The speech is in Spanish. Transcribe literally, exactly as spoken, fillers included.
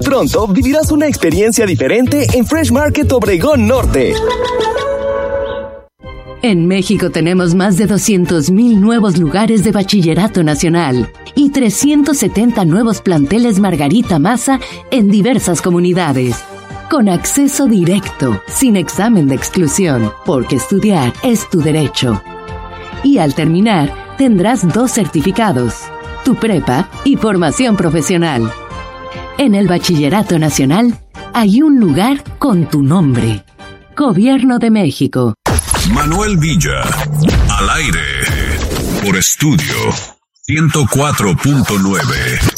Pronto vivirás una experiencia diferente en Fresh Market Obregón Norte. En México tenemos más de doscientos mil nuevos lugares de bachillerato nacional y trescientos setenta nuevos planteles Margarita Maza en diversas comunidades. Con acceso directo, sin examen de exclusión, porque estudiar es tu derecho. Y al terminar, tendrás dos certificados, tu prepa y formación profesional. En el Bachillerato Nacional hay un lugar con tu nombre. Gobierno de México. Manuel Villa, al aire, por Estudio ciento cuatro punto nueve.